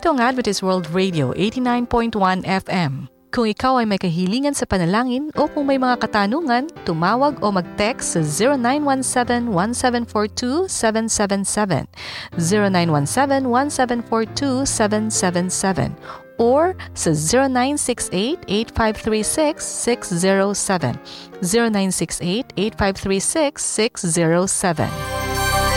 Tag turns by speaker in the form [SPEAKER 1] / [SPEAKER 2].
[SPEAKER 1] Ito ang Adventist World Radio 89.1 FM. Kung ikaw ay may kahilingan sa panalangin o kung may mga katanungan, tumawag o mag-text sa 0917-1742-777, 0917-1742-777, or sa 0968-8536-607, 0968-8536-607.